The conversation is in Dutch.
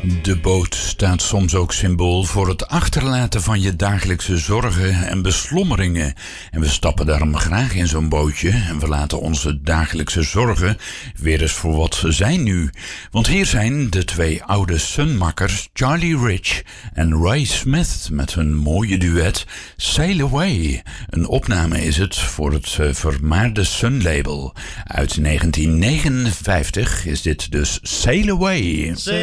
De boot staat soms ook symbool voor het achterlaten van je dagelijkse zorgen en beslommeringen. En we stappen daarom graag in zo'n bootje en we laten onze dagelijkse zorgen weer eens voor wat ze zijn nu. Want hier zijn de twee oude Sun-makkers Charlie Rich en Ray Smith met hun mooie duet Sail Away. Een opname is het voor het vermaarde Sun-label. Uit 1959 is dit dus Sail Away.